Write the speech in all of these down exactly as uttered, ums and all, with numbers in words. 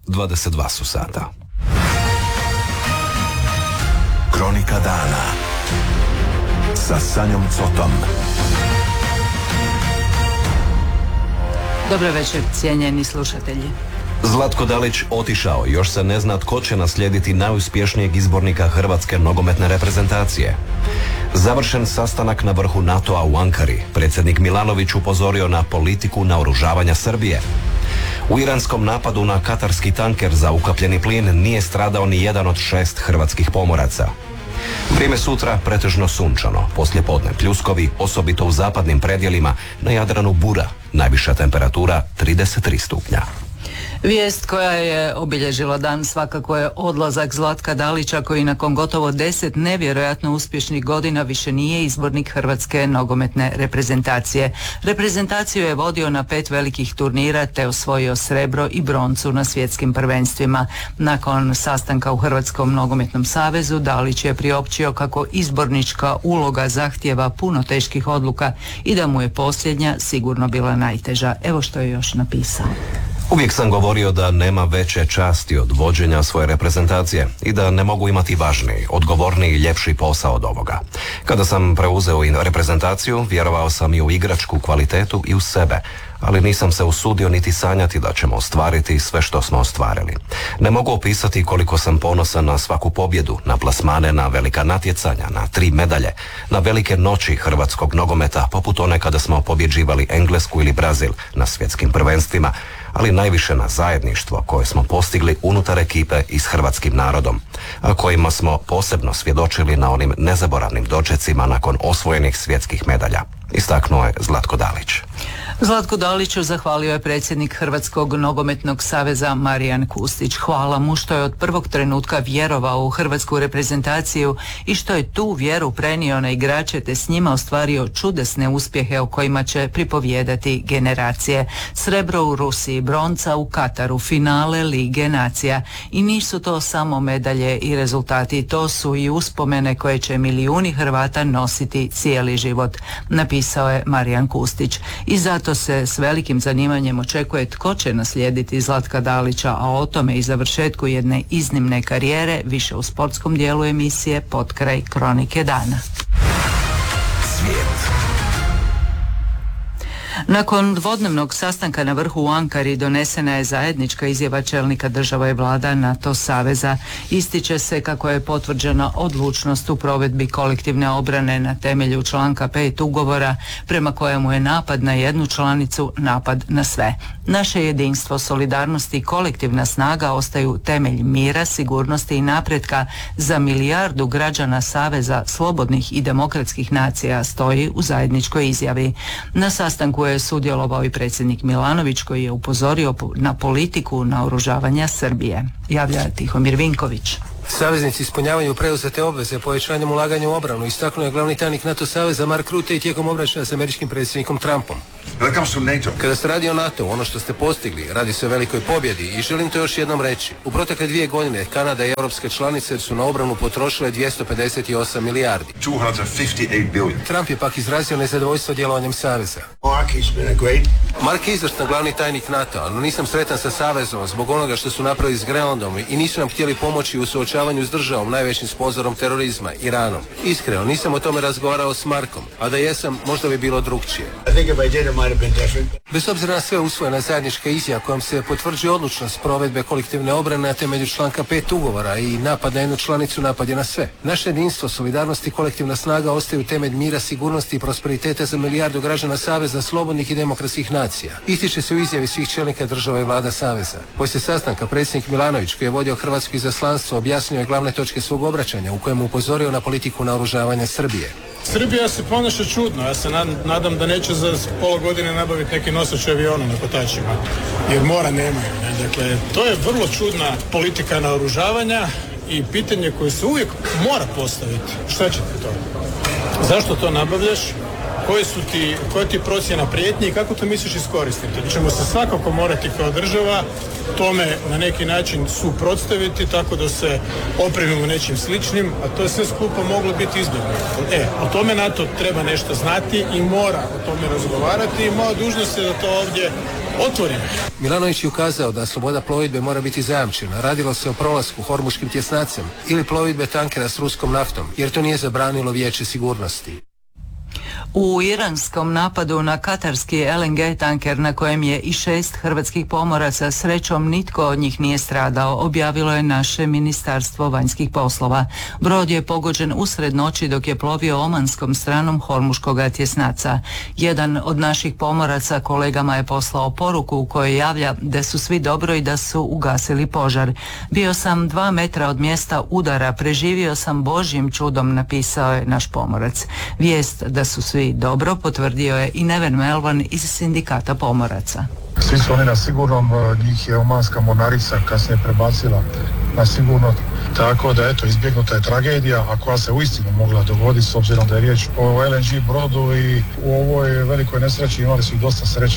dvadeset dva su sata. Kronika dana sa Sanjom Cotom. Dobro večer, cijenjeni slušatelji. Zlatko Dalić otišao, još se ne zna tko će naslijediti najuspješnijeg izbornika hrvatske nogometne reprezentacije. Završen sastanak na vrhu NATO-a u Ankari, predsjednik Milanović upozorio na politiku naoružavanja Srbije. U iranskom napadu na katarski tanker za ukapljeni plin nije stradao ni jedan od šest hrvatskih pomoraca. Vrijeme sutra pretežno sunčano, poslijepodne pljuskovi, osobito u zapadnim predjelima, na Jadranu bura, najviša temperatura trideset tri stupnja. Vijest koja je obilježila dan svakako je odlazak Zlatka Dalića, koji nakon gotovo deset nevjerojatno uspješnih godina više nije izbornik hrvatske nogometne reprezentacije. Reprezentaciju je vodio na pet velikih turnira te osvojio srebro i broncu na svjetskim prvenstvima. Nakon sastanka u Hrvatskom nogometnom savezu Dalić je priopćio kako izbornička uloga zahtijeva puno teških odluka i da mu je posljednja sigurno bila najteža. Evo što je još napisao. Uvijek sam govorio da nema veće časti od vođenja svoje reprezentacije i da ne mogu imati važniji, odgovorniji i ljepši posao od ovoga. Kada sam preuzeo i reprezentaciju, vjerovao sam i u igračku kvalitetu i u sebe, ali nisam se usudio niti sanjati da ćemo ostvariti sve što smo ostvarili. Ne mogu opisati koliko sam ponosan na svaku pobjedu, na plasmane, na velika natjecanja, na tri medalje, na velike noći hrvatskog nogometa, poput one kada smo pobjeđivali Englesku ili Brazil na svjetskim prvenstvima, ali najviše na zajedništvo koje smo postigli unutar ekipe i s hrvatskim narodom, a kojima smo posebno svjedočili na onim nezaboravnim dočecima nakon osvojenih svjetskih medalja, istaknuo je Zlatko Dalić. Zlatku Daliću zahvalio je predsjednik Hrvatskog nogometnog saveza Marijan Kustić. Hvala mu što je od prvog trenutka vjerovao u hrvatsku reprezentaciju i što je tu vjeru prenio na igrače te s njima ostvario čudesne uspjehe o kojima će pripovijedati generacije. Srebro u Rusiji, bronca u Kataru, finale Lige nacija. I nisu to samo medalje i rezultati, to su i uspomene koje će milijuni Hrvata nositi cijeli život, napisao je Marijan Kustić. I zato se s velikim zanimanjem očekuje tko će naslijediti Zlatka Dalića, a o tome i završetku jedne iznimne karijere više u sportskom dijelu emisije Potkraj Kronike dana. Svijet. Nakon dvodnevnog sastanka na vrhu u Ankari donesena je zajednička izjava čelnika država i vlada NATO saveza. Ističe se kako je potvrđena odlučnost u provedbi kolektivne obrane na temelju članka pet ugovora, prema kojemu je napad na jednu članicu napad na sve. Naše jedinstvo, solidarnost i kolektivna snaga ostaju temelj mira, sigurnosti i napretka za milijardu građana saveza slobodnih i demokratskih nacija, stoji u zajedničkoj izjavi. Na sastanku je sudjelovao i predsjednik Milanović, koji je upozorio na politiku naoružavanja Srbije. Javlja Tihomir Vinković. Saveznici ispunjavaju preuzete obveze povećanjem ulaganja u obranu, istaknuo je glavni tajnik NATO saveza Mark Rutte i tijekom obračuna s američkim predsjednikom Trumpom. Kada se radi o NATO, ono što ste postigli, radi se o velikoj pobjedi i želim to još jednom reći. U protekle dvije godine Kanada i europske članice su na obranu potrošile dvjesto pedeset osam milijardi. Trump je pak izrazio nezadovoljstvo djelovanjem saveza. Mark je izvrstan glavni tajnik NATO, no nisam sretan sa savezom zbog onoga što su napravili s Grenlandom i nisu nam htjeli pomoći u suočavanju s državom, najvećim sponzorom terorizma, Iranom. Iskreno, nisam o tome razgovarao s Markom, a da jesam, možda bi bilo drugčije. Bez obzira na sve usvojena zajednička izjava kojom se potvrđuje odlučnost provedbe kolektivne obrane na temelju članka pet ugovora i napad na jednu članicu napad je na sve. Naše jedinstvo, solidarnost i kolektivna snaga ostaju temelj mira, sigurnosti i prosperiteta za milijardu građana saveza slobodnih i demokratskih nacija. Ističe se u izjavi svih čelnika država i vlada saveza. Poslije sastanka predsjednik Milanović, koji je vodio hrvatsko izaslanstvo, objasnio je glavne točke svog obraćanja u kojem upozorio na politiku naoružavanja Srbije. Srbija se ponaša čudno, ja se nadam da neće za pola godine nabaviti neki nosač aviona na kotačima, jer mora nemaju. Ne? Dakle, to je vrlo čudna politika naoružavanja i pitanje koje se uvijek mora postaviti. Šta će ti to? Zašto to nabavljaš? Koji su ti, koja ti procjena prijetnji i kako to misliš iskoristiti? Mi ćemo se svakako morati kao država tome na neki način suprotstaviti tako da se opremimo nečim sličnim, a to je sve skupo moglo biti izbjegnuto. E, o tome NATO treba nešto znati i mora o tome razgovarati i moja dužnost je da to ovdje otvorimo. Milanović je ukazao da sloboda plovidbe mora biti zajamčena. Radilo se o prolasku hormuškim tjesnacem ili plovidbe tankera s ruskom naftom, jer to nije zabranilo Vijeće sigurnosti. U iranskom napadu na katarski L N G tanker na kojem je i šest hrvatskih pomoraca, srećom nitko od njih nije stradao, objavilo je naše Ministarstvo vanjskih poslova. Brod je pogođen usred noći dok je plovio omanskom stranom hormuškog tjesnaca. Jedan od naših pomoraca kolegama je poslao poruku u kojoj javlja da su svi dobro i da su ugasili požar. Bio sam dva metra od mjesta udara, preživio sam Božjim čudom, napisao je naš pomorac. Vijest da su svi dobro potvrdio je i Neven Melvan iz sindikata pomoraca. Svi su oni na sigurnom, njih je omanska mornarica kasnije prebacila na sigurno, tako da eto, izbjegnuta je tragedija, a koja se uistinu mogla dogoditi s obzirom da je riječ o L N G brodu i u ovoj velikoj nesreći imali su dosta sreće.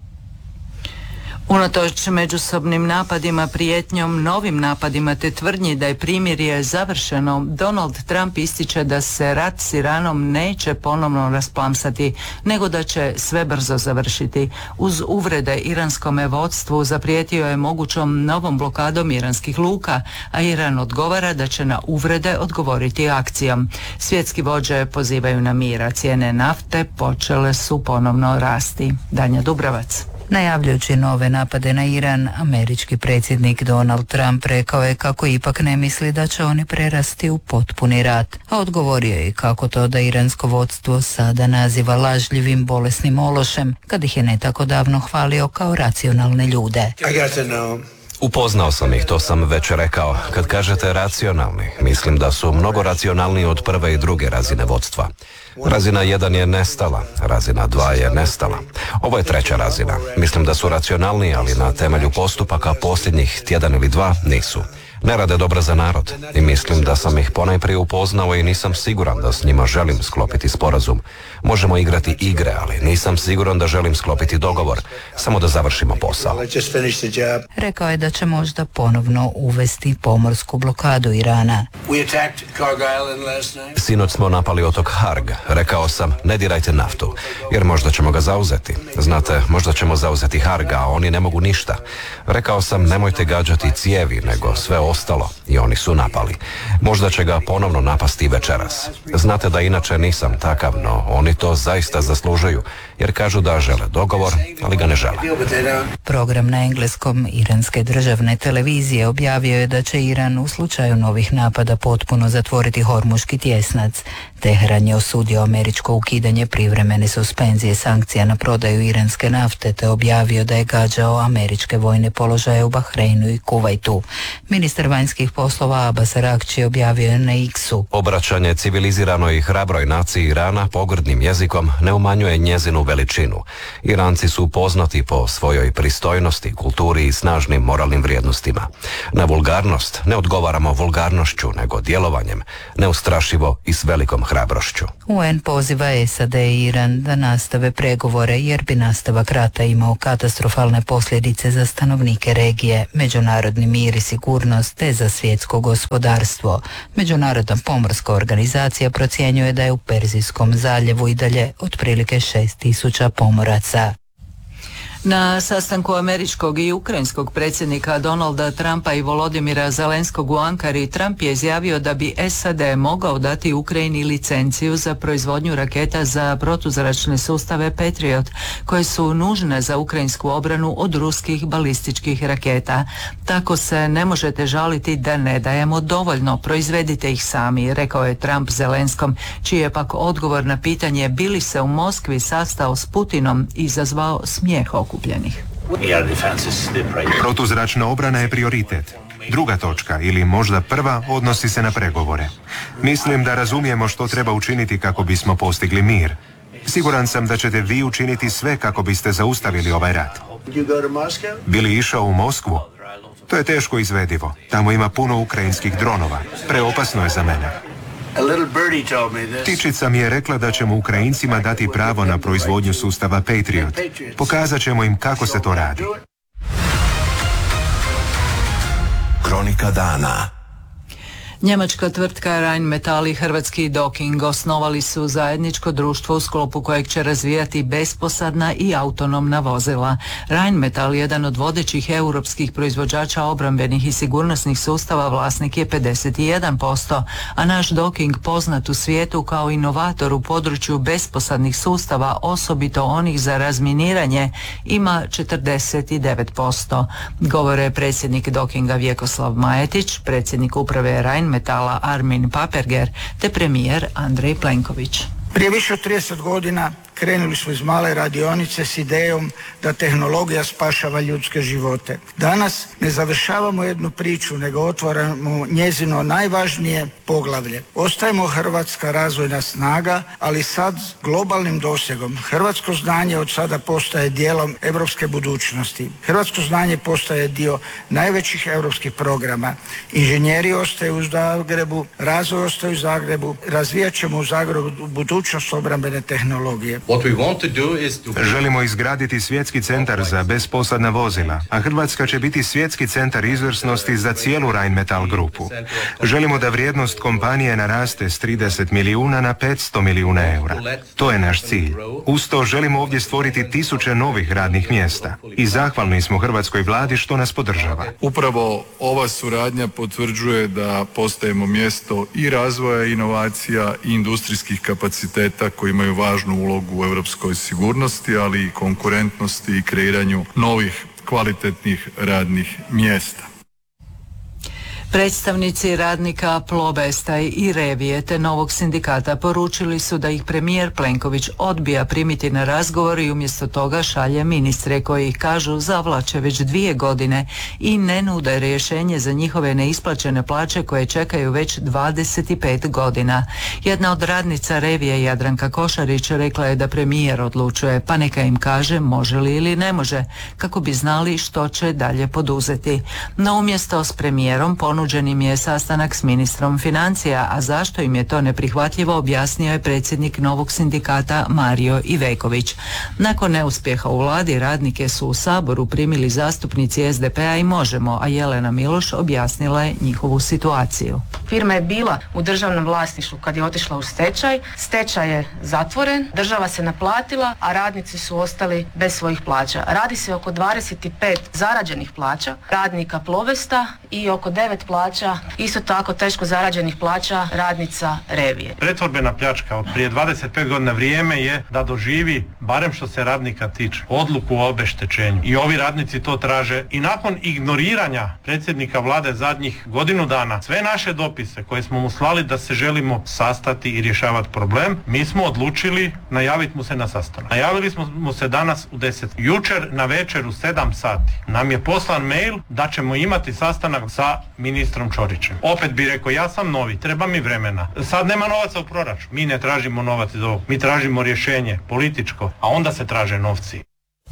Unatoč međusobnim napadima, prijetnjom, novim napadima te tvrdnji da je primirje završeno, Donald Trump ističe da se rat s Iranom neće ponovno rasplamsati, nego da će sve brzo završiti. Uz uvrede iranskome vodstvu zaprijetio je mogućom novom blokadom iranskih luka, a Iran odgovara da će na uvrede odgovoriti akcijom. Svjetski vođe pozivaju na mir, a cijene nafte počele su ponovno rasti. Danja Dubravac. Najavljujući nove napade na Iran, američki predsjednik Donald Trump rekao je kako ipak ne misli da će oni prerasti u potpuni rat, a odgovorio je kako to da iransko vodstvo sada naziva lažljivim bolesnim ološem, kad ih je ne tako davno hvalio kao racionalne ljude. Upoznao sam ih, to sam već rekao. Kad kažete racionalni, mislim da su mnogo racionalniji od prve i druge razine vodstva. Razina jedan je nestala, razina dva je nestala. Ovo je treća razina. Mislim da su racionalni, ali na temelju postupaka posljednjih tjedan ili dva nisu. Ne rade dobro za narod i mislim da sam ih ponajprije upoznao i nisam siguran da s njima želim sklopiti sporazum. Možemo igrati igre, ali nisam siguran da želim sklopiti dogovor, samo da završimo posao. Rekao je da će možda ponovno uvesti pomorsku blokadu Irana. Sinoć smo napali otok Harg. Rekao sam, ne dirajte naftu, jer možda ćemo ga zauzeti. Znate, možda ćemo zauzeti Harg, a oni ne mogu ništa. Rekao sam, nemojte gađati cijevi, nego sve ostalo, i oni su napali. Možda će ga ponovno napasti večeras. Znate da inače nisam takav, no oni to zaista zaslužuju, jer kažu da žele dogovor, ali ga ne žele. Program na engleskom iranske državne televizije objavio je da će Iran u slučaju novih napada potpuno zatvoriti hormuški tjesnac. Teheran je osudio američko ukidanje privremene suspenzije sankcija na prodaju iranske nafte, te objavio da je gađao američke vojne položaje u Bahreinu i Kuvajtu. Ministar vanjskih poslova Abbas Araghchi objavio je na X-u: obraćanje civiliziranoj i hrabroj naciji Irana pogrdnim jezikom ne umanjuje njezinu veličinu. Iranci su poznati po svojoj pristojnosti, kulturi i snažnim moralnim vrijednostima. Na vulgarnost ne odgovaramo vulgarnošću, nego djelovanjem, neustrašivo i s velikom hrabrošću. U N poziva S A D i Iran da nastave pregovore, jer bi nastavak rata imao katastrofalne posljedice za stanovnike regije, međunarodni mir i sigurnost, te za svjetsko gospodarstvo. Međunarodna pomorska organizacija procjenjuje da je u Perzijskom zaljevu i dalje otprilike šest tisuća pomoraca. Na sastanku američkog i ukrajinskog predsjednika Donalda Trumpa i Volodimira Zelenskog u Ankari, Trump je izjavio da bi S A D mogao dati Ukrajini licenciju za proizvodnju raketa za protuzračne sustave Patriot, koje su nužne za ukrajinsku obranu od ruskih balističkih raketa. Tako se ne možete žaliti da ne dajemo dovoljno, proizvedite ih sami, rekao je Trump Zelenskom, čiji je pak odgovor na pitanje bi li se u Moskvi sastao s Putinom izazvao smijeh okupljenih. Protuzračna obrana je prioritet. Druga točka, ili možda prva, odnosi se na pregovore. Mislim da razumijemo što treba učiniti kako bismo postigli mir. Siguran sam da ćete vi učiniti sve kako biste zaustavili ovaj rat. Bi li išao u Moskvu? To je teško izvedivo. Tamo ima puno ukrajinskih dronova. Preopasno je za mene. Tičica mi je rekla da ćemo Ukrajincima dati pravo na proizvodnju sustava Patriot. Pokazat ćemo im kako se to radi. Kronika dana. Njemačka tvrtka Rheinmetall i hrvatski Docking osnovali su zajedničko društvo u sklopu kojeg će razvijati besposadna i autonomna vozila. Rheinmetall, jedan od vodećih europskih proizvođača obrambenih i sigurnosnih sustava, vlasnik je pedeset jedan posto, a naš Docking, poznat u svijetu kao inovator u području besposadnih sustava, osobito onih za razminiranje, ima četrdeset devet posto. Govore predsjednik Dockinga Vjekoslav Majetić, predsjednik uprave Rheinmetalla Armin Paperger te premijer Andrej Plenković. Prije više od trideset godina krenuli smo iz male radionice s idejom da tehnologija spašava ljudske živote. Danas ne završavamo jednu priču, nego otvaramo njezino najvažnije poglavlje. Ostajemo hrvatska razvojna snaga, ali sad s globalnim dosegom. Hrvatsko znanje od sada postaje dijelom europske budućnosti. Hrvatsko znanje postaje dio najvećih europskih programa. Inženjeri ostaju u Zagrebu, razvoj ostaje u Zagrebu, razvijat ćemo u Zagrebu budućnost obrambene tehnologije. Želimo izgraditi svjetski centar za besposadna vozila, a Hrvatska će biti svjetski centar izvrsnosti za cijelu Rheinmetall grupu. Želimo da vrijednost kompanije naraste s trideset milijuna na petsto milijuna eura. To je naš cilj. Uz to želimo ovdje stvoriti tisuće novih radnih mjesta i zahvalni smo hrvatskoj vladi što nas podržava. Upravo ova suradnja potvrđuje da postajemo mjesto i razvoja inovacija i industrijskih kapaciteta koji imaju važnu ulogu u europskoj sigurnosti, ali i konkurentnosti i kreiranju novih kvalitetnih radnih mjesta. Predstavnici radnika Plobesta i Revije te novog sindikata poručili su da ih premijer Plenković odbija primiti na razgovor i umjesto toga šalje ministre koji ih, kažu, zavlače već dvije godine i ne nude rješenje za njihove neisplaćene plaće koje čekaju već dvadeset pet godina. Jedna od radnica Revije, Jadranka Košarić, rekla je da premijer odlučuje, pa neka im kaže može li ili ne može, kako bi znali što će dalje poduzeti. No umjesto s premijerom ponuđen im je sastanak s ministrom financija, a zašto im je to neprihvatljivo objasnio je predsjednik novog sindikata Mario Iveković. Nakon neuspjeha u vladi radnike su u Saboru primili zastupnici es de pe a i Možemo, a Jelena Miloš objasnila je njihovu situaciju. Firma je bila u državnom vlasništvu kad je otišla u stečaj, stečaj je zatvoren, država se naplatila, a radnici su ostali bez svojih plaća. Radi se oko dvadeset pet zarađenih plaća radnika Plobesta i oko devet plaća, isto tako teško zarađenih plaća radnica Revije. Pretvorbena pljačka od prije dvadeset pet godina vrijeme je da doživi, barem što se radnika tiče, odluku o obeštećenju. I ovi radnici to traže i nakon ignoriranja predsjednika vlade zadnjih godinu dana, sve naše dopise koje smo mu slali da se želimo sastati i rješavati problem, mi smo odlučili najaviti mu se na sastanak. Najavili smo mu se danas u deset. Jučer na večer u sedam sati nam je poslan mail da ćemo imati sastanak sa ministrom Ćorićem. Opet bi rekao, ja sam novi, treba mi vremena. Sad nema novaca u proračunu. Mi ne tražimo novac iz ovog. Mi tražimo rješenje političko, a onda se traže novci.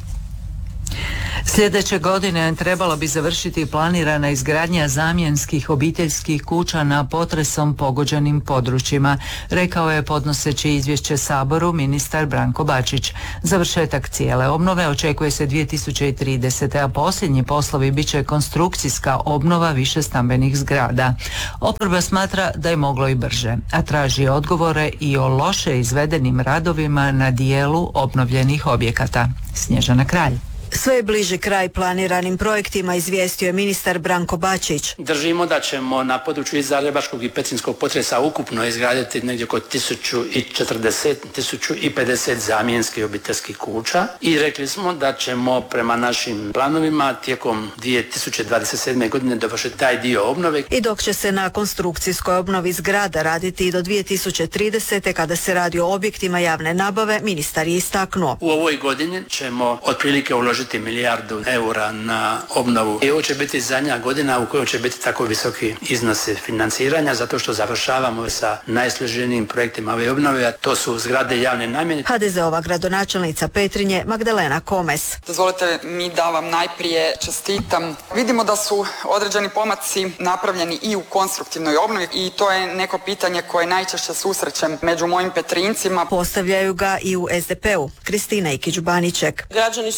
Sljedeće godine trebalo bi završiti planirana izgradnja zamjenskih obiteljskih kuća na potresom pogođenim područjima, rekao je podnoseći izvješće Saboru ministar Branko Bačić. Završetak cijele obnove očekuje se dvije tisuće tridesete. a posljednji poslovi bit će konstrukcijska obnova višestambenih zgrada. Oporba smatra da je moglo i brže, a traži odgovore i o loše izvedenim radovima na dijelu obnovljenih objekata. Snježana Kralj. Sve je bliži kraj planiranim projektima, izvijestio je ministar Branko Bačić. Držimo da ćemo na području i zagrebačkog i petrinjskog potresa ukupno izgraditi negdje oko tisuću četrdeset do tisuću pedeset zamjenskih obiteljskih kuća i rekli smo da ćemo prema našim planovima tijekom dvije tisuće dvadeset sedme. godine dovršiti taj dio obnove. I dok će se na konstrukcijskoj obnovi zgrada raditi i do dvije tisuće tridesete. kada se radi o objektima javne nabave, ministar je istaknuo. U ovoj godini ćemo otprilike uložiti milijardu eura na obnovu. I ovo će biti zadnja godina u kojoj će biti tako visoki iznosi financiranja, zato što završavamo sa najsloženijim projektima ove obnove, a to su zgrade javne namjene. ha de ze ova gradonačelnica Petrinje Magdalena Komes. Dozvolite mi da vam najprije čestitam. Vidimo da su određeni pomaci napravljeni i u konstruktivnoj obnovi i to je neko pitanje koje najčešće susrećem među mojim Petrinjcima. Postavljaju ga i u es de pe u. Kristina Ikić-Baniček. Građani su se žalili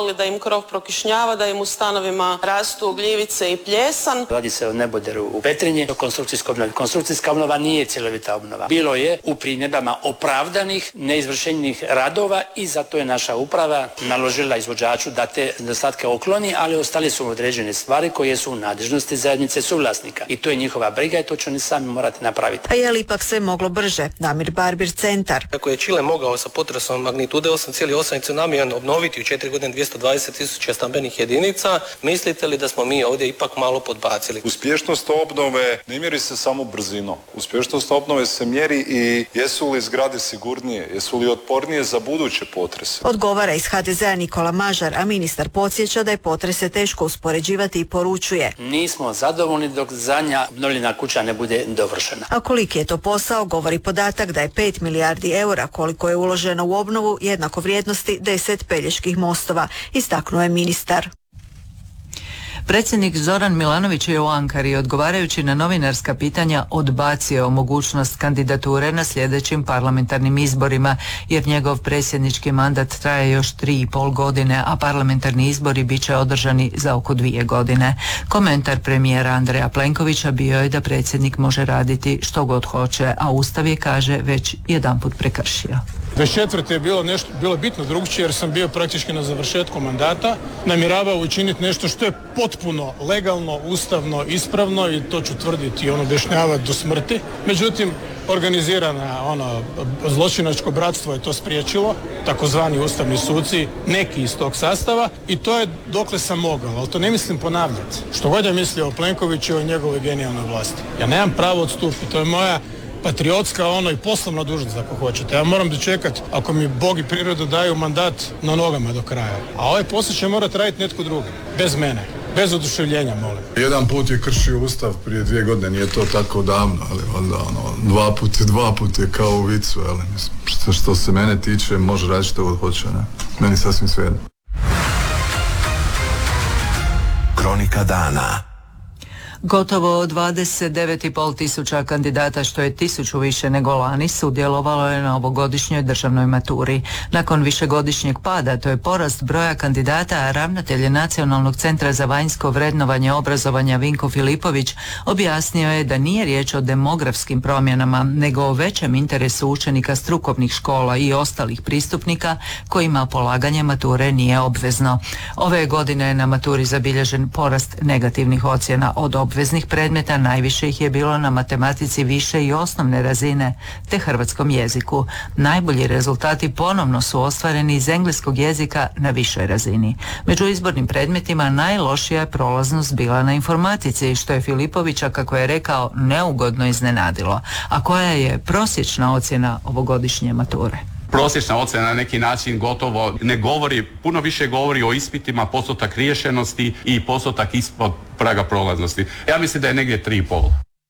žalili da im krov prokišnjava, da im u stanovima rastu gljivice i pljesan. Radi se o neboderu u Petrinji, o konstrukcijskoj obnovi. Konstrukcijska obnova nije cjelovita obnova. Bilo je u primjedbama opravdanih, neizvršenih radova i zato je naša uprava naložila izvođaču da te nedostatke okloni, ali ostali su određene stvari koje su u nadležnosti zajednice suvlasnika. I to je njihova briga i to će oni sami morati napraviti. A je li ipak sve moglo brže? Damir Barbir, Centar. Kako je Čile mogao sa potresom magnitude osam zarez osam i tsunamijem obnoviti u četiri godine dvjesto dvadeset tisuća stambenih jedinica, mislite li da smo mi ovdje ipak malo podbacili? Uspješnost obnove ne mjeri se samo brzinom. Uspješnost obnove se mjeri i jesu li zgrade sigurnije, jesu li otpornije za buduće potrese. Odgovara iz ha de zea Nikola Mažar, a ministar podsjeća da je potrese teško uspoređivati i poručuje. Nismo zadovoljni dok zadnja obnovljena kuća ne bude dovršena. A koliki je to posao, govori podatak da je pet milijardi eura koliko je uloženo u obnovu jednako vrijednosti deset Peljeških mostova, istaknuo je ministar. Predsjednik Zoran Milanović je u Ankari, odgovarajući na novinarska pitanja, odbacio mogućnost kandidature na sljedećim parlamentarnim izborima, jer njegov predsjednički mandat traje još tri i pol godine, a parlamentarni izbori bit će održani za oko dvije godine. Komentar premijera Andreja Plenkovića bio je da predsjednik može raditi što god hoće, a Ustav je, kaže, već jedanput prekršio. dvadeset četvrte je bilo nešto, bilo bitno drugčije jer sam bio praktički na završetku mandata, namjeravao učiniti nešto što je potpuno legalno, ustavno, ispravno i to ću tvrditi i ono objašnjavati do smrti. Međutim, organizirana ono zločinačko bratstvo je to spriječilo, takozvani ustavni suci, neki iz tog sastava, i to je dokle sam mogao, ali to ne mislim ponavljati. Što god ja mislio o Plenkoviću i o njegovoj genijalnoj vlasti. Ja nemam pravo odstupiti, to je moja patriotska ono i poslovna dužnost ako hoćete. Ja moram dočekati, ako mi Bog i priroda daju mandat, na nogama do kraja. A ovaj posao će morati raditi netko drugi, bez mene, bez oduševljenja, molim. Jedan put je kršio Ustav prije dvije godine, nije to tako davno, ali onda ono, dva put je dva put je kao u vicu, ali mislim, što, što se mene tiče, može raditi što god hoće, ne? Meni sasvim svejedno. Kronika dana. Gotovo dvadeset devet i pol tisuća kandidata, što je tisuću više nego lani, sudjelovalo je na ovogodišnjoj državnoj maturi. Nakon višegodišnjeg pada, to je porast broja kandidata, a ravnatelj Nacionalnog centra za vanjsko vrednovanje obrazovanja Vinko Filipović objasnio je da nije riječ o demografskim promjenama, nego o većem interesu učenika strukovnih škola i ostalih pristupnika kojima polaganje mature nije obvezno. Ove godine je na maturi zabilježen porast negativnih ocjena od obveznih predmeta, najviše ih je bilo na matematici više i osnovne razine, te hrvatskom jeziku. Najbolji rezultati ponovno su ostvareni iz engleskog jezika na višoj razini. Među izbornim predmetima najlošija je prolaznost bila na informatici, što je Filipovića, kako je rekao, neugodno iznenadilo. A koja je prosječna ocjena ovogodišnje mature? Prosječna ocjena na neki način gotovo ne govori, puno više govori o ispitima, postotak riješenosti i postotak ispod praga prolaznosti. Ja mislim da je negdje tri i pol.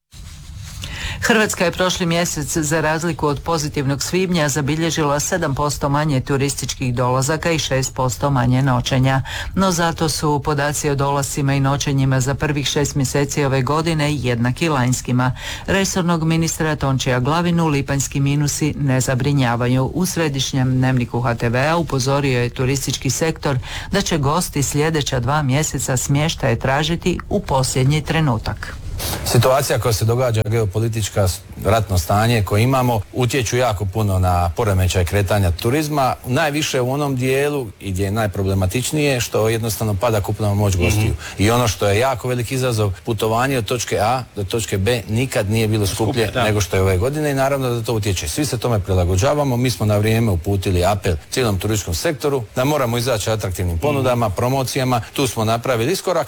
Hrvatska je prošli mjesec, za razliku od pozitivnog svibnja, zabilježila sedam posto manje turističkih dolazaka i šest posto manje noćenja. No zato su podaci o dolascima i noćenjima za prvih šest mjeseci ove godine jednaki lanjskima. Resornog ministra Tončija Glavinu lipanjski minusi ne zabrinjavaju. U središnjem dnevniku ha te vea upozorio je turistički sektor da će gosti sljedeća dva mjeseca smještaje tražiti u posljednji trenutak. Situacija koja se događa, geopolitička, ratno stanje koje imamo, utječu jako puno na poremećaj kretanja turizma, najviše u onom dijelu i gdje je najproblematičnije što jednostavno pada kupovna moć gostiju. Mm-hmm. I ono što je jako velik izazov, putovanje od točke A do točke B nikad nije bilo skuplje Skuplje, nego što je ove godine i naravno da to utječe. Svi se tome prilagođavamo, mi smo na vrijeme uputili apel cijelom turističkom sektoru da moramo izaći atraktivnim ponudama, promocijama, tu smo napravili iskorak,